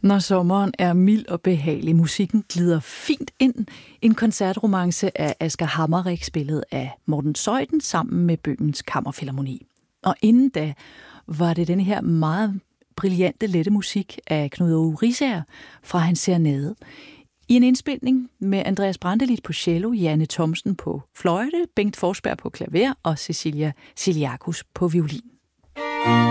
Når sommeren er mild og behagelig, musikken glider fint ind. En koncertromance af Asger Hammerich, spillet af Morten Zeuthen sammen med Bøhmens Kammerfilharmoni. Og inden da var det denne her meget brillante, lette musik af Knud Aage Riisager fra hans serenade. I en indspilning med Andreas Brantelid på cello, Janne Thomsen på fløjte, Bengt Forsberg på klaver og Cecilia Ciliacus på violin.